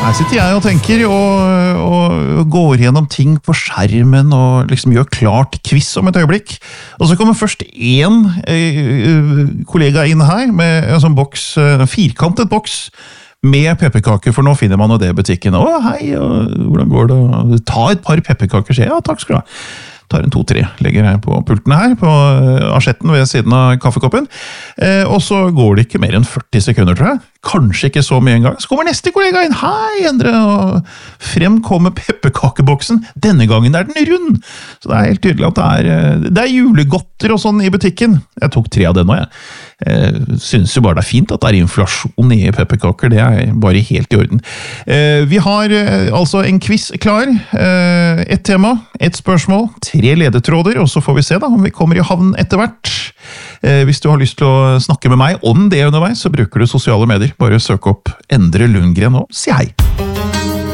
Her sitter jeg og tenker og går gjennom ting på skjermen og liksom gjør klart quiz om et øyeblikk. Og så kommer først en kollega inn her med en sånn boks, en firkantet boks med pepperkaker, for nå finner man jo det i butikken. Å, hei, hvordan går det? Ta et par pepperkaker, sier jeg. Ja, takk skal du ha. Tar en 2-3, legger her på pulten her, på asjetten ved siden av kaffekoppen. Og så går det ikke mer enn 40 sekunder, tror jeg. Kanskje ikke så mye en gang. Så kommer neste kollega inn. Hei, Endre! Og frem kommer pepperkakeboksen. Denne gangen er den rund. Så det er helt tydelig at det er julegodter og sånn i butikken. Jeg tok 3 av den nå, jeg. Synes jo bare det er fint at det er inflasjon i pepperkaker. Det er bare helt i orden. Vi har altså en quiz klar. Et tema, et spørsmål, 3 ledetråder, og så får vi se da om vi kommer i havn etter hvert. Hvis du har lyst til å snakke med meg om det underveis, så bruker du sosiale medier. Bare søk opp Endre Lundgren og si hei.